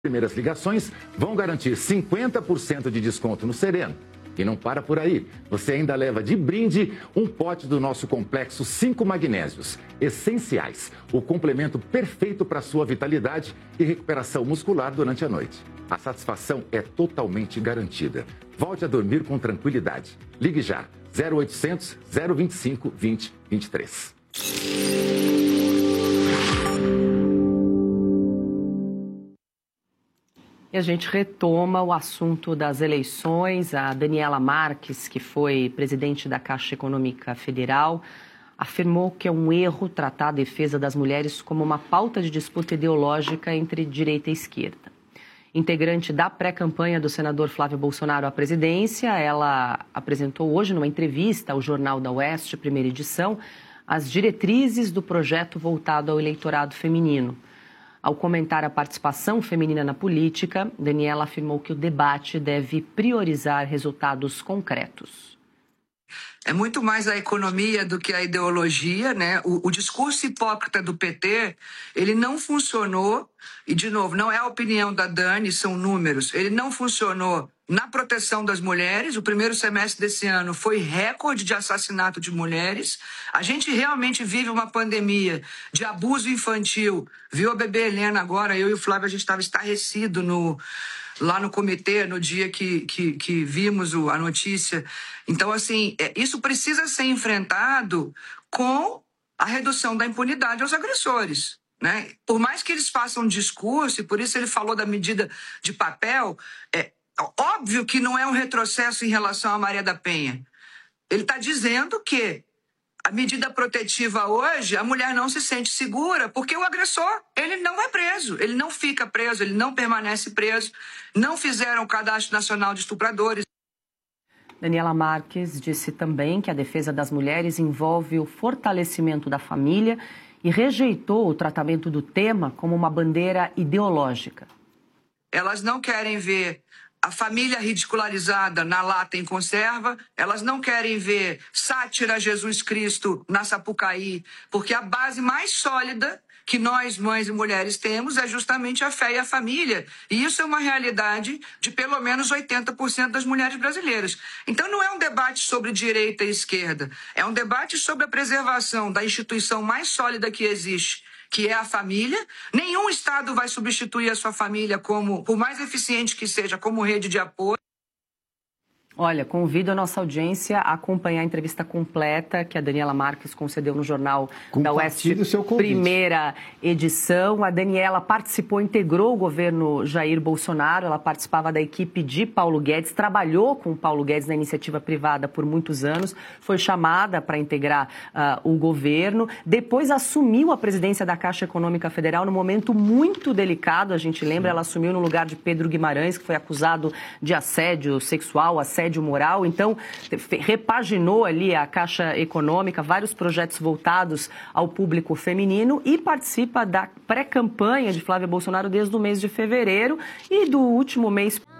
Primeiras ligações vão garantir 50% de desconto no Sereno. E não para por aí. Você ainda leva de brinde um pote do nosso complexo 5 magnésios, essenciais. O complemento perfeito para sua vitalidade e recuperação muscular durante a noite. A satisfação é totalmente garantida. Volte a dormir com tranquilidade. Ligue já. 0800 025 2023. E a gente retoma o assunto das eleições. A Daniela Marques, que foi presidente da Caixa Econômica Federal, afirmou que é um erro tratar a defesa das mulheres como uma pauta de disputa ideológica entre direita e esquerda. Integrante da pré-campanha do senador Flávio Bolsonaro à presidência, ela apresentou hoje numa entrevista ao Jornal da Oeste, primeira edição, as diretrizes do projeto voltado ao eleitorado feminino. Ao comentar a participação feminina na política, Daniela afirmou que o debate deve priorizar resultados concretos. É muito mais a economia do que a ideologia, né? O discurso hipócrita do PT, ele não funcionou, e de novo, não é a opinião da Dani, são números, ele não funcionou na proteção das mulheres. O primeiro semestre desse ano foi recorde de assassinato de mulheres. A gente realmente vive uma pandemia de abuso infantil. Viu a bebê Helena agora, eu e o Flávio, a gente estava estarrecido lá no comitê, no dia que vimos a notícia. Então, assim, isso precisa ser enfrentado com a redução da impunidade aos agressores, né? Por mais que eles façam discurso, e por isso ele falou da medida de papel, óbvio que não é um retrocesso em relação a Maria da Penha. Ele está dizendo que a medida protetiva hoje, a mulher não se sente segura, porque o agressor, ele não vai preso, ele não fica preso, ele não permanece preso. Não fizeram o Cadastro Nacional de Estupradores. Daniela Marques disse também que a defesa das mulheres envolve o fortalecimento da família e rejeitou o tratamento do tema como uma bandeira ideológica. Elas não querem ver a família ridicularizada na lata em conserva, elas não querem ver sátira a Jesus Cristo na Sapucaí, porque a base mais sólida que nós, mães e mulheres, temos é justamente a fé e a família. E isso é uma realidade de pelo menos 80% das mulheres brasileiras. Então não é um debate sobre direita e esquerda, é um debate sobre a preservação da instituição mais sólida que existe, que é a família. Nenhum Estado vai substituir a sua família, por mais eficiente que seja, como rede de apoio. Olha, convido a nossa audiência a acompanhar a entrevista completa que a Daniela Marques concedeu no Jornal da Oeste, primeira edição. A Daniela participou, integrou o governo Jair Bolsonaro, ela participava da equipe de Paulo Guedes, trabalhou com o Paulo Guedes na iniciativa privada por muitos anos, foi chamada para integrar o governo, depois assumiu a presidência da Caixa Econômica Federal num momento muito delicado, a gente lembra, ela assumiu no lugar de Pedro Guimarães, que foi acusado de assédio sexual, assédio moral, então repaginou ali a Caixa Econômica, vários projetos voltados ao público feminino e participa da pré-campanha de Flávio Bolsonaro desde o mês de fevereiro e do último mês